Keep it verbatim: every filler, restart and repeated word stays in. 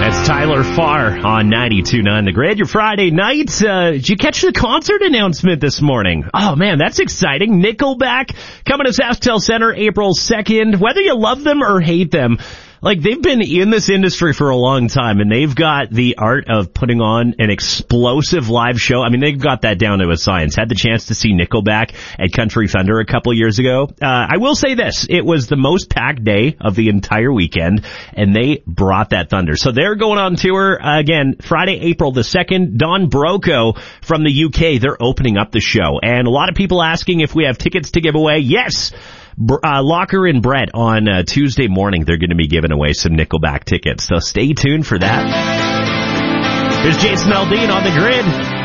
That's Tyler Farr on ninety-two point nine The Grid. Your Friday night. Uh, did you catch the concert announcement this morning? Oh, man, that's exciting. Nickelback coming to SaskTel Center April second. Whether you love them or hate them, like, they've been in this industry for a long time, and they've got the art of putting on an explosive live show. I mean, they've got that down to a science. Had the chance to see Nickelback at Country Thunder a couple years ago. Uh, I will say this. It was the most packed day of the entire weekend, and they brought that thunder. So they're going on tour, uh, again, Friday, April the second. Don Broco from the U K, they're opening up the show. And a lot of people asking if we have tickets to give away. Yes! Uh, Locker and Brett on uh, Tuesday morning, they're going to be giving away some Nickelback tickets. So stay tuned for that. Here's Jason Aldean on The Grid.